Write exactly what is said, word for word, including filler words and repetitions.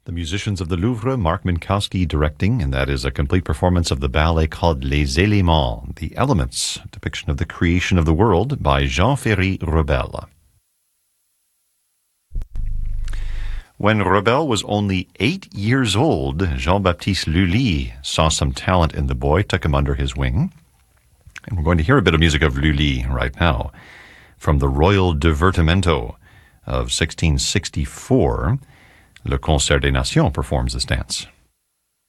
The musicians of the Louvre, Mark Minkowski directing, and that is a complete performance of the ballet called Les Éléments, The Elements, a depiction of the creation of the world by Jean-Ferry Rebel. When Rebel was only eight years old, Jean-Baptiste Lully saw some talent in the boy, took him under his wing. And we're going to hear a bit of music of Lully right now from the Royal Divertimento of sixteen sixty-four. Le Concert des Nations performs this dance.